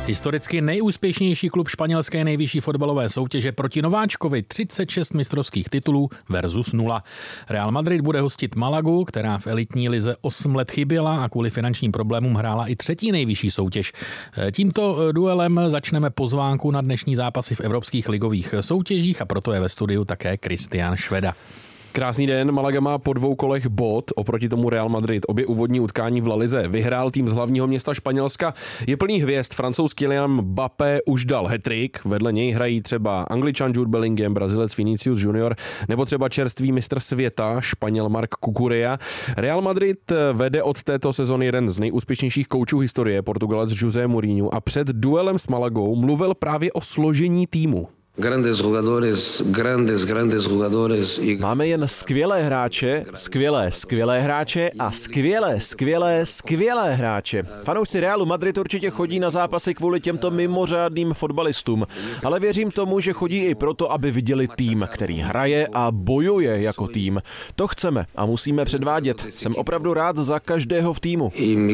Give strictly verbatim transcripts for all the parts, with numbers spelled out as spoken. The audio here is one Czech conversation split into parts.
Historicky nejúspěšnější klub španělské nejvyšší fotbalové soutěže proti nováčkovi, třicet šest mistrovských titulů versus nula. Real Madrid bude hostit Malagu, která v elitní lize osm let chyběla a kvůli finančním problémům hrála i třetí nejvyšší soutěž. Tímto duelem začneme pozvánku na dnešní zápasy v evropských ligových soutěžích a proto je ve studiu také Kristián Šveda. Krásný den, Malaga má po dvou kolech bod oproti tomu Real Madrid. Obě úvodní utkání v La Lize vyhrál tým z hlavního města Španělska. Je plný hvězd, francouzský Kylian Mbappé už dal hat-trick, vedle něj hrají třeba Angličan Jude Bellingham, Brazilec Vinicius Junior nebo třeba čerstvý mistr světa Španěl Marc Cucurella. Real Madrid vede od této sezony jeden z nejúspěšnějších koučů historie, Portugalec José Mourinho, a před duelem s Malagou mluvil právě o složení týmu. Grandes jugadores, grandes, grandes jugadores. Máme jen skvělé hráče, skvělé, skvělé hráče a skvělé, skvělé, skvělé hráče. Fanoušci Realu Madrid určitě chodí na zápasy kvůli těmto mimořádným fotbalistům, ale věřím tomu, že chodí i proto, aby viděli tým, který hraje a bojuje jako tým. To chceme a musíme předvádět. Jsem opravdu rád za každého v týmu.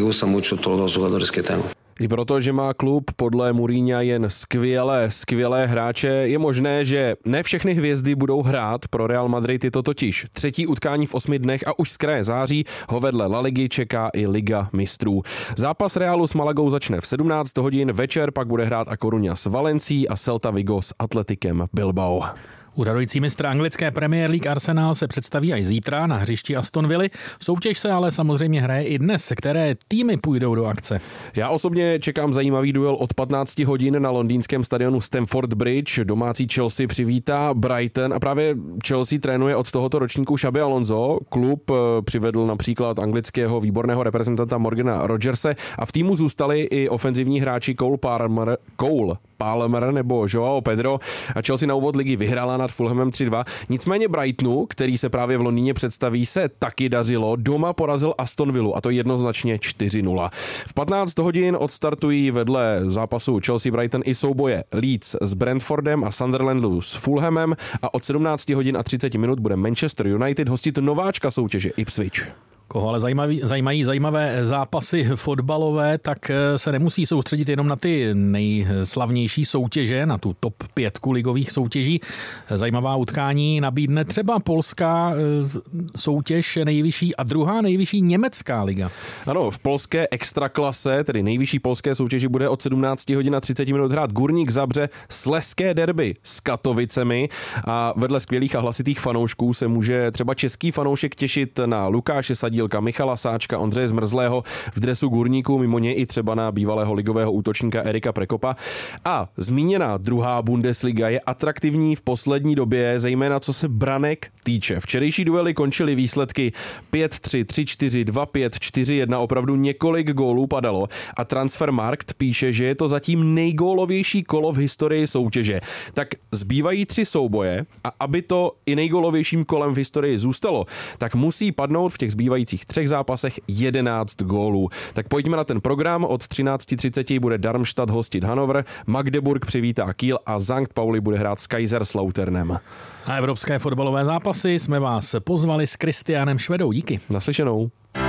I proto, že má klub podle Mourinha jen skvělé, skvělé hráče, je možné, že ne všechny hvězdy budou hrát pro Real Madrid. Je to totiž třetí utkání v osmi dnech a už z kraje září ho vedle La Ligy čeká i Liga mistrů. Zápas Realu s Malagou začne v sedmnáct hodin, večer pak bude hrát A Coruña s Valencií a Celta Vigo s Atletikem Bilbao. Úřadující mistr anglické Premier League Arsenal se představí až zítra na hřišti Aston Villy. Soutěž se ale samozřejmě hraje i dnes. Které týmy půjdou do akce? Já osobně čekám zajímavý duel od patnáct hodin na londýnském stadionu Stamford Bridge. Domácí Chelsea přivítá Brighton a právě Chelsea trénuje od tohoto ročníku Xabi Alonso. Klub přivedl například anglického výborného reprezentanta Morgana Rogerse a v týmu zůstali i ofenzivní hráči Cole Palmer, Cole Palmer nebo Joao Pedro a Chelsea na úvod ligy vyhrála nad Fulhamem tři dva. Nicméně Brightonu, který se právě v Londýně představí, se taky dařilo. Doma porazil Aston Villu a to jednoznačně čtyři nula. V patnáct hodin odstartují vedle zápasu Chelsea Brighton i souboje Leeds s Brentfordem a Sunderlandu s Fulhamem a od sedmnáct hodin a třicet minut bude Manchester United hostit nováčka soutěže Ipswich. Koho ale zajímaví, zajímají zajímavé zápasy fotbalové, tak se nemusí soustředit jenom na ty nejslavnější soutěže, na tu top pětku ligových soutěží. Zajímavá utkání nabídne třeba polská soutěž nejvyšší a druhá nejvyšší německá liga. Ano, v polské extraklase, tedy nejvyšší polské soutěži, bude od sedmnáct hodin a třicet minut hrát Górnik Zabrze slezské derby s Katovicemi a vedle skvělých a hlasitých fanoušků se může třeba český fanoušek těšit na Lukáše Sadílka, Michala Sáčka, Ondřeje Zmrzlého v dresu Gůrníků, mimo ně i třeba na bývalého ligového útočníka Erika Prekopa. A zmíněná druhá Bundesliga je atraktivní v poslední době, zejména co se branek týče. Včerejší duely končily výsledky pět tři, tři čtyři, dva pět, čtyři jedna, opravdu několik gólů padalo a Transfermarkt píše, že je to zatím nejgólovější kolo v historii soutěže. Tak zbývají tři souboje a aby to i nejgólovějším kolem v historii zůstalo, tak musí padnout v těch zbývajících třech zápasech jedenáct gólů. Tak pojďme na ten program. Od třináct třicet bude Darmstadt hostit Hannover, Magdeburg přivítá Kiel a Sankt Pauli bude hrát s Kaiserslauternem. Na evropské fotbalové zápasy jsme vás pozvali s Kristiánem Švedou. Díky. Naslyšenou.